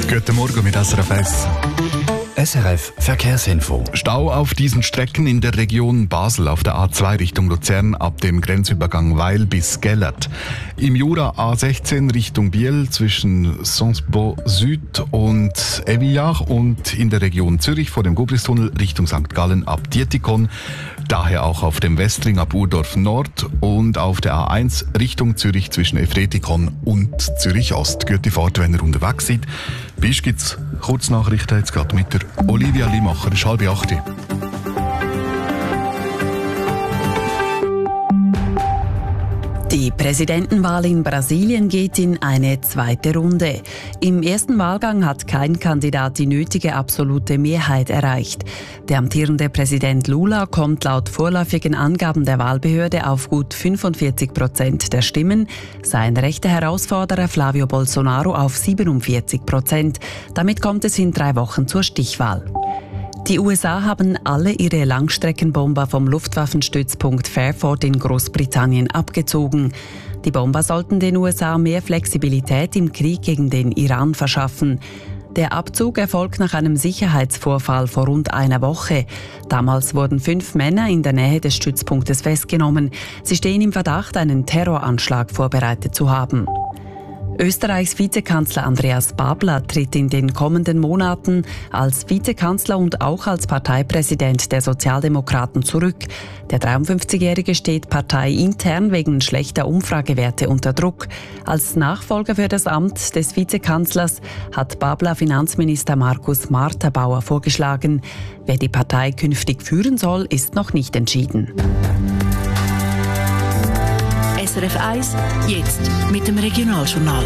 Guten Morgen mit SRF 1. SRF Verkehrsinfo. Stau auf diesen Strecken in der Region Basel auf der A2 Richtung Luzern ab dem Grenzübergang Weil bis Gellert. Im Jura A16 Richtung Biel zwischen Sensbo Süd und Evillach und in der Region Zürich vor dem Gubristunnel Richtung St. Gallen ab Dietikon. Daher auch auf dem Westring ab Urdorf Nord und auf der A1 Richtung Zürich zwischen Efretikon und Zürich Ost. Gute Fahrt, wenn ihr unterwegs seid. Bis gibt's Kurznachrichten jetzt gerade mit der Olivia Limacher, 7:30. Die Präsidentenwahl in Brasilien geht in eine zweite Runde. Im ersten Wahlgang hat kein Kandidat die nötige absolute Mehrheit erreicht. Der amtierende Präsident Lula kommt laut vorläufigen Angaben der Wahlbehörde auf gut 45% der Stimmen, sein rechter Herausforderer Flavio Bolsonaro auf 47%. Damit kommt es in 3 Wochen zur Stichwahl. Die USA haben alle ihre Langstreckenbomber vom Luftwaffenstützpunkt Fairford in Großbritannien abgezogen. Die Bomber sollten den USA mehr Flexibilität im Krieg gegen den Iran verschaffen. Der Abzug erfolgt nach einem Sicherheitsvorfall vor rund einer Woche. Damals wurden 5 Männer in der Nähe des Stützpunktes festgenommen. Sie stehen im Verdacht, einen Terroranschlag vorbereitet zu haben. Österreichs Vizekanzler Andreas Babler tritt in den kommenden Monaten als Vizekanzler und auch als Parteipräsident der Sozialdemokraten zurück. Der 53-Jährige steht parteiintern wegen schlechter Umfragewerte unter Druck. Als Nachfolger für das Amt des Vizekanzlers hat Babler Finanzminister Markus Marterbauer vorgeschlagen. Wer die Partei künftig führen soll, ist noch nicht entschieden. SRF 1, jetzt mit dem Regionaljournal.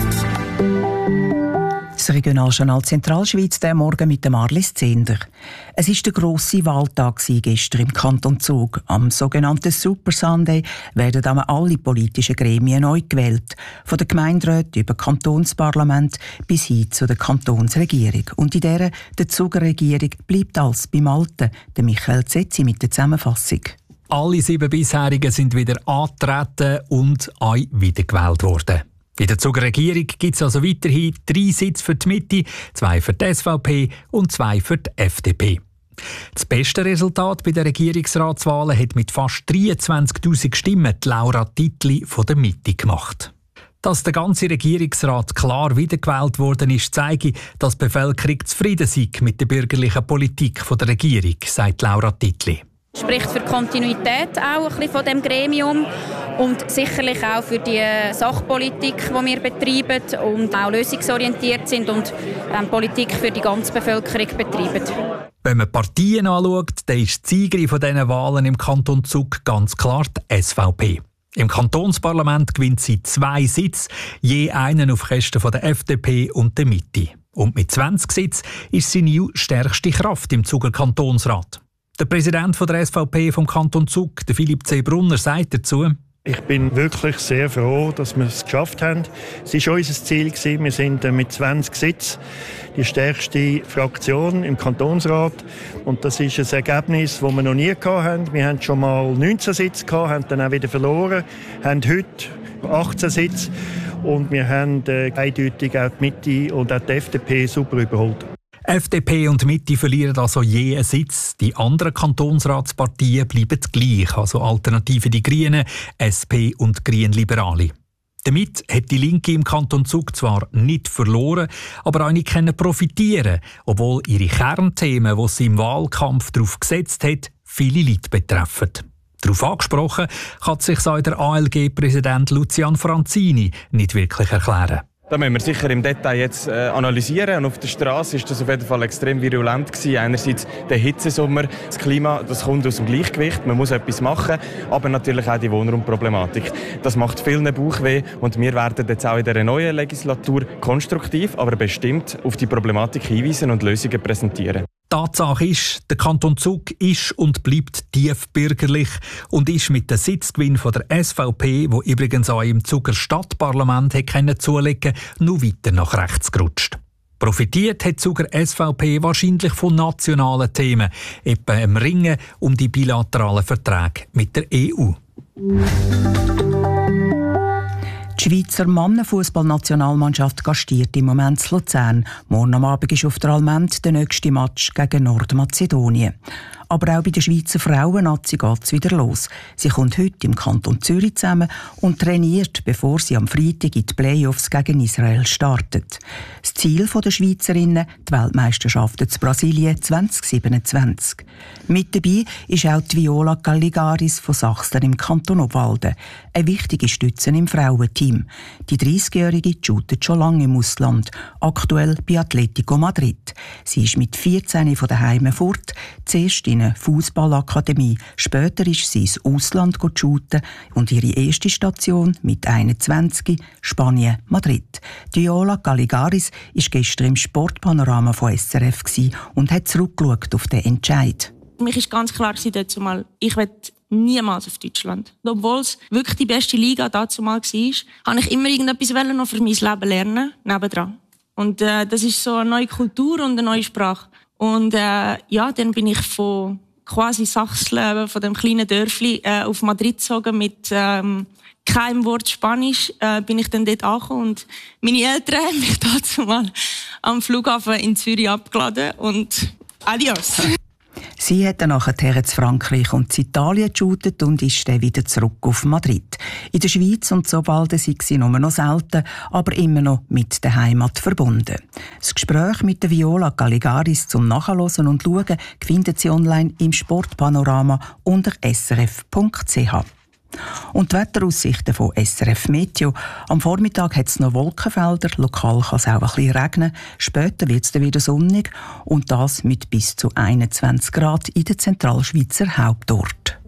Das Regionaljournal Zentralschweiz der Morgen mit dem Marlis Zehnder. Es war der grosse Wahltag gestern im Kanton Zug. Am sogenannten Super Sunday werden dann alle politischen Gremien neu gewählt. Von der Gemeinderat über Kantonsparlament bis hin zu der Kantonsregierung. Und in der Zuger Regierung bleibt alles beim Alten. Der Michael Zetzi mit der Zusammenfassung. Alle 7 bisherigen sind wieder angetreten und auch wiedergewählt worden. In der Zuger Regierung gibt es also weiterhin 3 Sitze für die Mitte, 2 für die SVP und 2 für die FDP. Das beste Resultat bei den Regierungsratswahlen hat mit fast 23'000 Stimmen die Laura Titli von der Mitte gemacht. Dass der ganze Regierungsrat klar wiedergewählt worden ist, zeige, dass die Bevölkerung zufrieden sei mit der bürgerlichen Politik der Regierung, sagt Laura Titli. Spricht für die Kontinuität auch ein bisschen von dem Gremium und sicherlich auch für die Sachpolitik, die wir betreiben und auch lösungsorientiert sind und Politik für die ganze Bevölkerung betreiben. Wenn man Partien anschaut, dann ist die Siegerin von diesen Wahlen im Kanton Zug ganz klar die SVP. Im Kantonsparlament gewinnt sie 2 Sitze, je einen auf Kosten von der FDP und der Mitte. Und mit 20 Sitzen ist sie die stärkste Kraft im Zuger Kantonsrat. Der Präsident der SVP vom Kanton Zug, der Philipp C. Brunner, sagt dazu: Ich bin wirklich sehr froh, dass wir es geschafft haben. Es war unser Ziel. Wir sind mit 20 Sitzen die stärkste Fraktion im Kantonsrat. Und das ist ein Ergebnis, das wir noch nie hatten. Wir hatten schon mal 19 Sitze, haben dann auch wieder verloren, haben heute 18 Sitze. Und wir haben eindeutig auch die Mitte und auch die FDP super überholt. FDP und Mitte verlieren also je einen Sitz. Die anderen Kantonsratsparteien bleiben gleich, also Alternative die Grünen, SP und Grünliberale. Damit hat die Linke im Kanton Zug zwar nicht verloren, aber auch nicht profitieren, obwohl ihre Kernthemen, die sie im Wahlkampf darauf gesetzt hat, viele Leute betreffen. Darauf angesprochen kann sich auch der ALG-Präsident Lucian Franzini nicht wirklich erklären. Da müssen wir sicher im Detail jetzt analysieren. Und auf der Straße war das auf jeden Fall extrem virulent gewesen. Einerseits der Hitzesommer, das Klima, das kommt aus dem Gleichgewicht. Man muss etwas machen, aber natürlich auch die Wohnraumproblematik. Das macht vielen Bauchweh und wir werden jetzt auch in dieser neuen Legislatur konstruktiv, aber bestimmt auf die Problematik hinweisen und Lösungen präsentieren. Tatsache ist, der Kanton Zug ist und bleibt tiefbürgerlich und ist mit dem Sitzgewinn von der SVP, wo übrigens auch im Zuger Stadtparlament zulegen, nur weiter nach rechts gerutscht. Profitiert hat die Zuger SVP wahrscheinlich von nationalen Themen, etwa im Ringen um die bilateralen Verträge mit der EU. Die Schweizer Mannenfußballnationalmannschaft gastiert im Moment in Luzern. Morgen am Abend ist auf der Almend der nächste Match gegen Nordmazedonien. Aber auch bei der Schweizer Frauen-Nazi geht es wieder los. Sie kommt heute im Kanton Zürich zusammen und trainiert, bevor sie am Freitag in die Playoffs gegen Israel startet. Das Ziel der Schweizerinnen, die Weltmeisterschaft in Brasilien 2027. Mit dabei ist auch die Viola Galligaris von Sachsen im Kanton Obwalden. Eine wichtige Stütze im Frauenteam. Die 30-Jährige shootet schon lange im Ausland, aktuell bei Atletico Madrid. Sie ist mit 14 von daheim fort, zuerst in eine Fußballakademie. Später ist sie ins Ausland shooten und ihre erste Station mit 21 Spanien, Madrid. Viola Galligaris war gestern im Sportpanorama von SRF und hat zurückgeschaut auf den Entscheid. Für mich war ganz klar dort zumal, ich will niemals auf Deutschland. Obwohl es wirklich die beste Liga dazu mal war, habe ich immer irgendetwas noch für mein Leben lernen, nebendran. Und das ist so eine neue Kultur und eine neue Sprache. Und dann bin ich von quasi Sachsen, von dem kleinen Dörfli, auf Madrid gezogen mit keinem Wort Spanisch. Bin ich dann dort angekommen und meine Eltern haben mich dazu mal am Flughafen in Zürich abgeladen und adios. Sie hat dann nachher in Frankreich und in Italien geshootet und ist dann wieder zurück auf Madrid. In der Schweiz und Obwalden sei sie nur noch selten, aber immer noch mit der Heimat verbunden. Das Gespräch mit der Viola Galligaris zum Nachhören und Schauen findet sie online im Sportpanorama unter srf.ch. Und die Wetteraussichten von SRF Meteo. Am Vormittag hat es noch Wolkenfelder, lokal kann es auch ein bisschen regnen. Später wird es dann wieder sonnig und das mit bis zu 21 Grad in den Zentralschweizer Hauptorten.